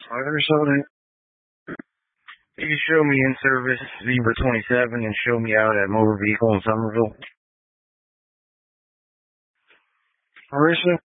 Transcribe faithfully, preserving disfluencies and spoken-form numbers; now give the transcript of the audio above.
Marissa, you can show me in service Zebra twenty-seven and show me out at Motor Vehicle in Somerville. Marissa?